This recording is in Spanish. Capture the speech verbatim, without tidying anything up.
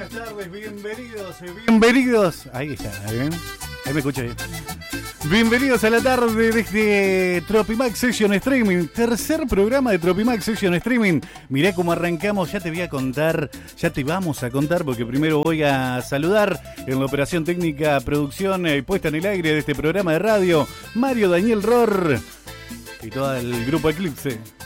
buenas tardes, bienvenidos, bienvenidos. Ahí está, ¿eh? Ahí me escucha bien. Bienvenidos a la tarde de este Tropimax Session Streaming, tercer programa de Tropimax Session Streaming. Mirá cómo arrancamos, ya te voy a contar, ya te vamos a contar, porque primero voy a saludar en la operación técnica, producción y puesta en el aire de este programa de radio, Mario Daniel Ror y todo el grupo Eclipse.